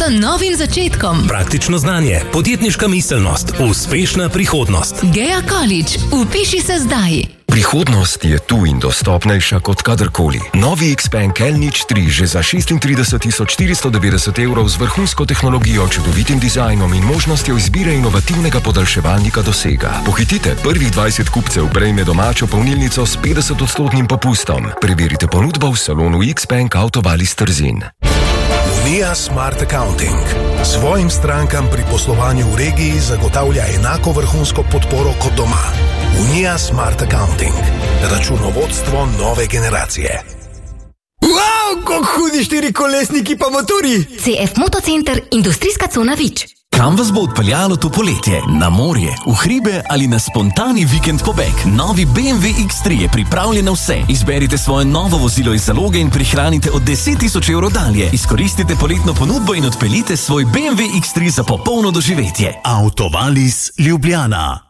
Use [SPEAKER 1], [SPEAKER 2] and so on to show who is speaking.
[SPEAKER 1] k novim začetkom.
[SPEAKER 2] Praktično znanje, podjetniška miselnost, uspešna prihodnost.
[SPEAKER 1] Gea College. Upiši se zdaj.
[SPEAKER 3] Prihodnost je tu in dostopnejša kot kadarkoli. Novi Xpeng L03 že za 36.490 evrov z vrhunsko tehnologijo, čudovitim dizajnom in možnostjo izbire inovativnega podaljševalnika dosega. Pohitite, prvih 20 kupcev prejme domačo polnilnico s 50% popustom. Preverite ponudbo v salonu Xpeng Autovali Trzin.
[SPEAKER 4] Unija Smart Accounting svojim strankam pri poslovanju v regiji zagotavlja enako vrhunsko podporo kot doma. Unija Smart Accounting. Računovodstvo nove generacije.
[SPEAKER 5] Wow, kako hudi štirikolesniki pa motori!
[SPEAKER 1] CF Motocenter, industrijska cona Vič.
[SPEAKER 6] Kam vas bo odpeljalo to poletje? Na morje, v hribe ali na spontani vikend pobeg? Novi BMW X3 je pripravljen na vse. Izberite svoje novo vozilo iz zaloge in prihranite od 10.000 evrov dalje. Izkoristite poletno ponudbo in odpeljite svoj BMW X3 za popolno doživetje.
[SPEAKER 7] Autovalis Ljubljana.